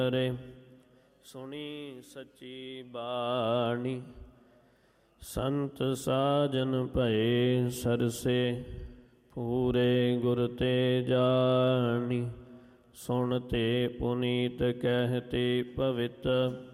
ਰੇ ਸੁਣੀ ਸੱਚੀ ਬਾਣੀ, ਸੰਤ ਸਾਜਨ ਭਏ ਸਰਸੇ, ਪੂਰੇ ਗੁਰ ਤੇ ਜਾਣੀ। ਸੁਣ ਤੇ ਪੁਨੀਤ ਕਹਿਤੇ ਪਵਿੱਤ,